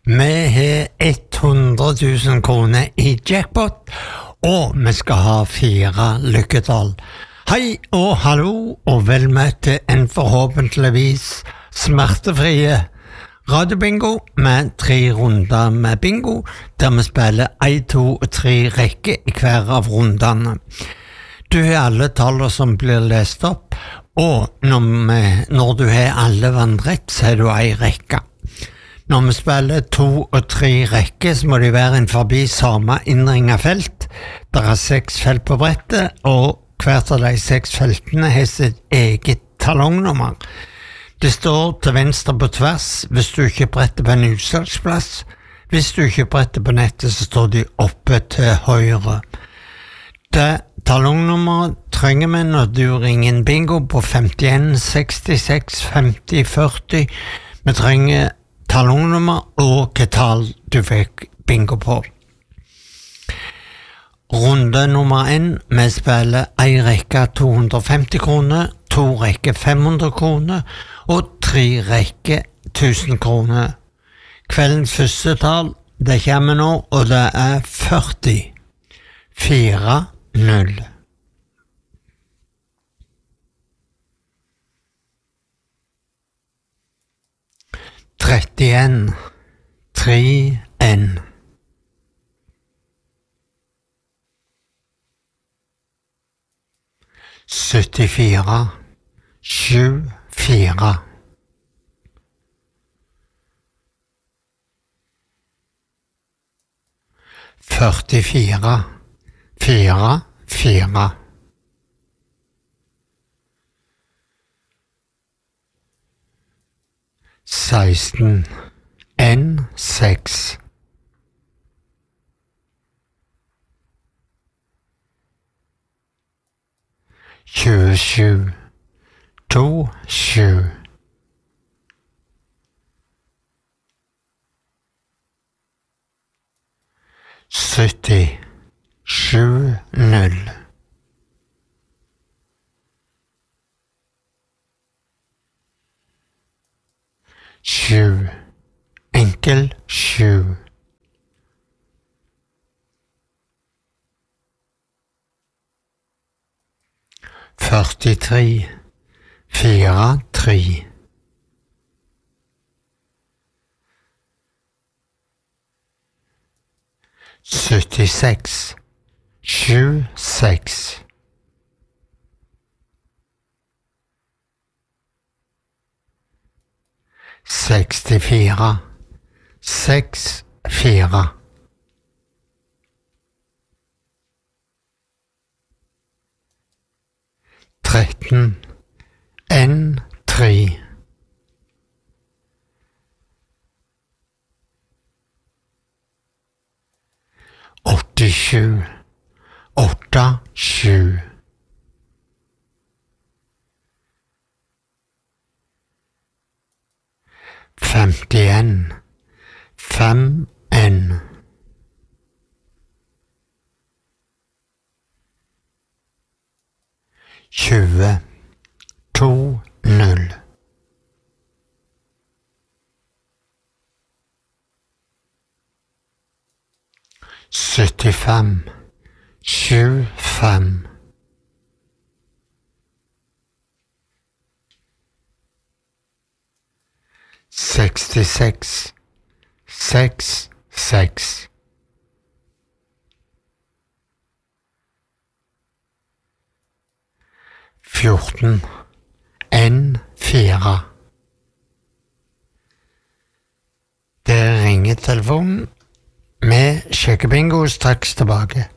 Vi har 100 000 kroner i jackpot, og vi skal ha 4 lykketall. Hei og hallo, og vel møtt til en forhåpentligvis smertefrie radiobingo med 3 runder med bingo, der vi spiller 1, 2 og 3 rekker i hver av rundene. Du har alle tallene som blir lest opp, og når du har alle vandrett, så har du en rekke. Når vi spiller 2 og 3 rekker, så må de være innenfor samme innringet felt. Det er 6 felt på brettet, og hvert av de 6 feltene har sitt eget talongnummer. Det står til venstre på tvers hvis du ikke bretter på en utslagsplass. Hvis du ikke bretter på nettet, så står de oppe til høyre. Det talongnummeret trenger vi når du ringer en bingo på 51 66 50 40. Vi trenger talongnummer og hva tall du fikk bingo på. Runde nummer 1, vi spiller 1 rekke 250 kroner, 2 rekke 500 kroner og 3 rekke 1000 kroner. Kveldens første tall, det kommer nå, og det er 40 4 0. Trettien 3 N 74 7 4 44 4 4 16 N 6 27 2 7 70 7 0 7 enkel 7 43 4 3 76 7 6 64 6 4 13 N 3 87 8 7 51 5 N 20 2 0 75 7 5 66 6 6 14 N 4 Det ringer telefonen. Vi sjekker bingo straks tilbake.